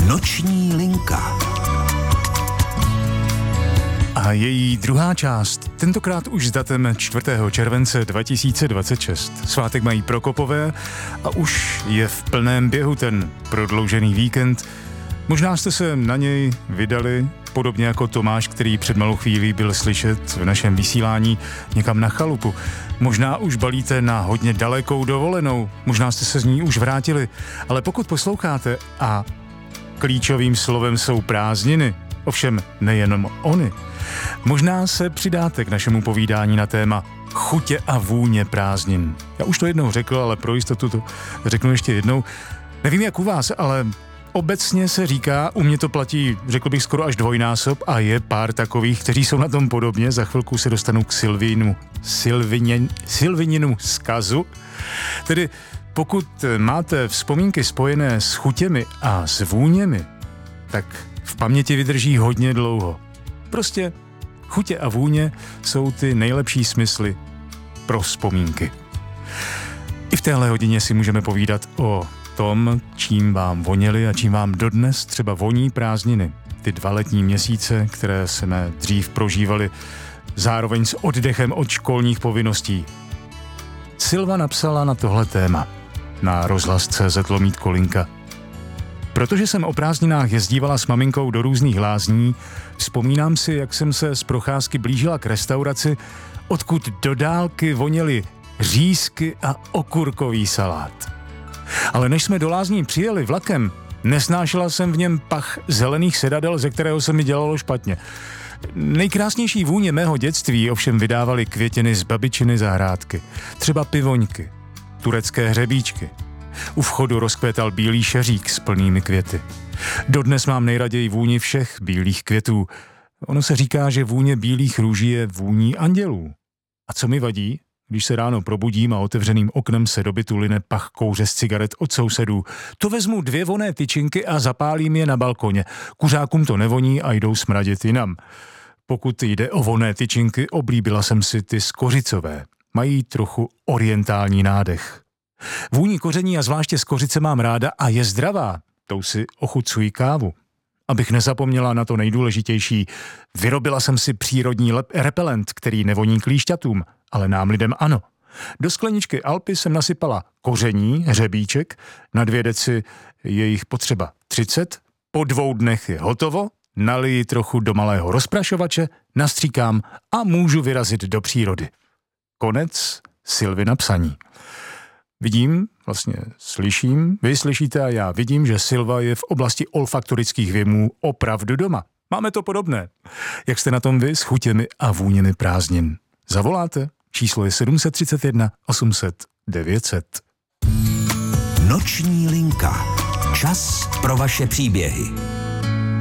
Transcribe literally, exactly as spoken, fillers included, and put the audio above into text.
Noční linka. A její druhá část, tentokrát už s datem čtvrtého července dva tisíce dvacet šest. Svátek mají Prokopové a už je v plném běhu ten prodloužený víkend. Možná jste se na něj vydali, podobně jako Tomáš, který před malou chvílí byl slyšet v našem vysílání, někam na chalupu. Možná už balíte na hodně dalekou dovolenou, možná jste se z ní už vrátili, ale pokud posloucháte a klíčovým slovem jsou prázdniny, ovšem nejenom ony, možná se přidáte k našemu povídání na téma chutě a vůně prázdnin. Já už to jednou řekl, ale pro jistotu to řeknu ještě jednou. Nevím jak u vás, ale obecně se říká, u mě to platí, řekl bych skoro až dvojnásob a je pár takových, kteří jsou na tom podobně. Za chvilku se dostanu k Silvínu, Silvině, Silvininu zkazu. Tedy pokud máte vzpomínky spojené s chutěmi a s vůněmi, tak v paměti vydrží hodně dlouho. Prostě chutě a vůně jsou ty nejlepší smysly pro vzpomínky. I v téhle hodině si můžeme povídat o tom, čím vám voněly a čím vám dodnes třeba voní prázdniny. Ty dva letní měsíce, které jsme dřív prožívali zároveň s oddechem od školních povinností. Silva napsala na tohle téma na rozhlas tečka cé zet lomítko linka. Protože jsem o prázdninách jezdívala s maminkou do různých lázní, vzpomínám si, jak jsem se z procházky blížila k restauraci, odkud do dálky voněly řízky a okurkový salát. Ale než jsme do lázní přijeli vlakem, nesnášela jsem v něm pach zelených sedadel, ze kterého se mi dělalo špatně. Nejkrásnější vůně mého dětství ovšem vydávaly květiny z babičiny zahrádky, třeba pivoňky, turecké hřebíčky. U vchodu rozkvétal bílý šeřík s plnými květy. Dodnes mám nejraději vůni všech bílých květů. Ono se říká, že vůně bílých růží je vůní andělů. A co mi vadí? Když se ráno probudím a otevřeným oknem se do bytu line pach kouře z cigaret od sousedů, to vezmu dvě vonné tyčinky a zapálím je na balkoně. Kuřákům to nevoní a jdou smradit jinam. Pokud jde o vonné tyčinky, oblíbila jsem si ty skořicové. Mají trochu orientální nádech. Vůni koření a zvláště z kořice mám ráda a je zdravá. Tou si ochucuji kávu. Abych nezapomněla na to nejdůležitější, vyrobila jsem si přírodní lep- repelent, který nevoní klíšťatům, ale nám lidem ano. Do skleničky Alpy jsem nasypala koření, hřebíček, na dvě deci je jich potřeba třicet, po dvou dnech je hotovo, naliji trochu do malého rozprašovače, nastříkám a můžu vyrazit do přírody. Konec Silvina psaní. Vidím, vlastně slyším, vy slyšíte a já vidím, že Silva je v oblasti olfaktorických věmů opravdu doma. Máme to podobné. Jak jste na tom vy s chutěmi a vůněmi prázdnin? Zavoláte? Číslo je sedm set třicet jedna osm set devět set. Noční linka. Čas pro vaše příběhy.